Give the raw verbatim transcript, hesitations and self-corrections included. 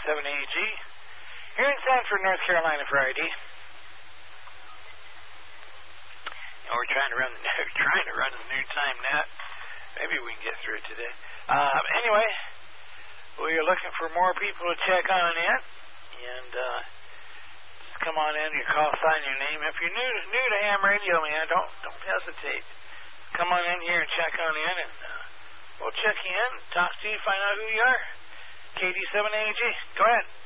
seven A G. Here in Sanford, North Carolina for I D. And we're trying to run the new, trying to run the new time net. Maybe we can get through it today. Uh, anyway, we are looking for more people to check on in, and uh, just come on in. You call, sign your name. If you're new to, new to ham radio, man, don't don't hesitate. Come on in here and check on in, and uh, we'll check you in, talk to you, find out who you are. K D seven A G. Go ahead.